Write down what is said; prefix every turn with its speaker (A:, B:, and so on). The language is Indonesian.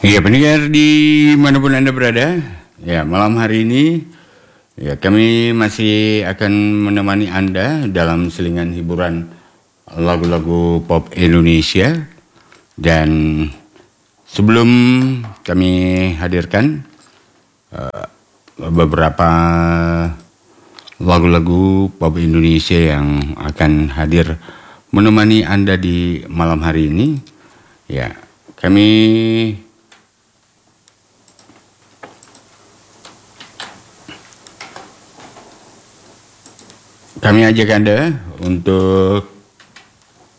A: Ya, pendengar dimanapun Anda berada, ya malam hari ini ya kami masih akan menemani Anda dalam selingan hiburan lagu-lagu pop Indonesia. Dan sebelum kami hadirkan beberapa lagu-lagu pop Indonesia yang akan hadir menemani Anda di malam hari ini, ya kami ajak Anda untuk